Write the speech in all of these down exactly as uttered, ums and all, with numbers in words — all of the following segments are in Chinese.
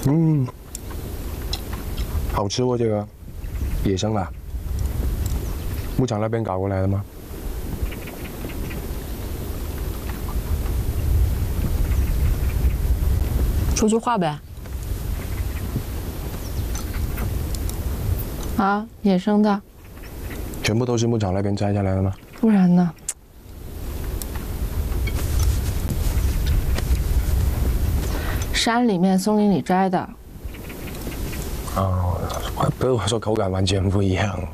嗯，好吃哦，这个野生的，牧场那边搞过来的吗？ 说句话呗。啊，野生的。 全部都是牧场那边摘下来的吗？ 不然呢？山里面、松林里摘的。 哦，不是我说口感完全不一样。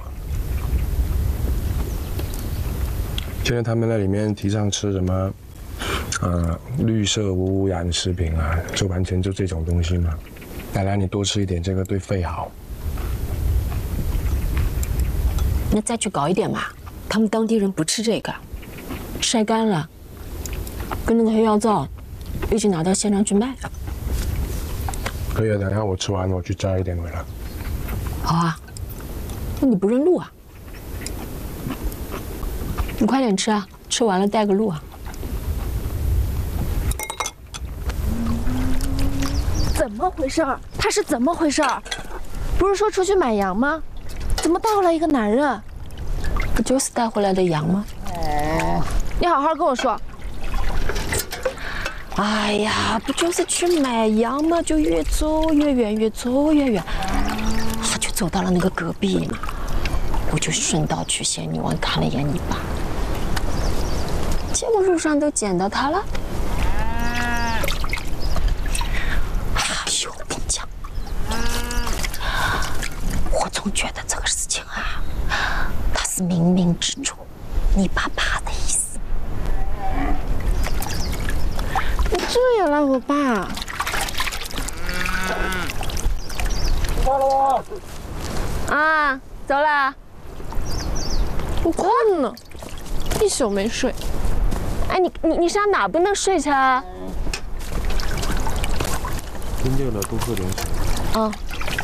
现在他们那里面提倡吃什么，呃，绿色无污染食品啊，就完全就这种东西嘛。奶奶，你多吃一点这个对肺好。 那再去搞一点嘛，他们当地人不吃这个，晒干了，跟那个黑药皂一起拿到县上去卖。 可以啊，等下我吃完我去摘一点回来。 好啊，那你不认路啊？你快点吃啊，吃完了带个路啊。 怎么回事儿？他是怎么回事儿？不是说出去买羊吗？怎么带回来一个男人？ 不就是带回来的羊吗？ 你好好跟我说。 哎呀，不就是去买羊吗？就越走越远，越走越远，他就走到了那个戈壁嘛。我就顺道去仙女湾看了一眼你爸，结果路上都捡到他了。哎呦，我跟你讲，我总觉得这个事情啊，他是冥冥之中你爸爸的意思。 你这也赖我爸？啊，走啦。我困呢，一宿没睡。哎，你你你上哪不能睡去啊？ 天热了，多喝点水。 嗯。